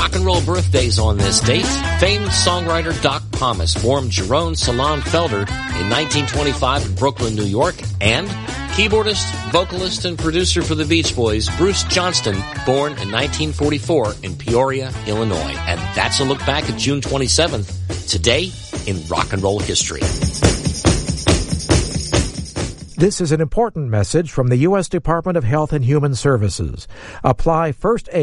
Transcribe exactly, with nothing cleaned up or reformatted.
rock and roll birthdays on this date. Famed songwriter Doc Pomus formed Jerome Salon Felder in nineteen twenty-five in Brooklyn, New York, and keyboardist, vocalist, and producer for the Beach Boys, Bruce Johnston, born in nineteen forty-four in Peoria, Illinois. And that's a look back at June twenty-seventh, today in rock and roll history. This is an important message from the U S Department of Health and Human Services. Apply first aid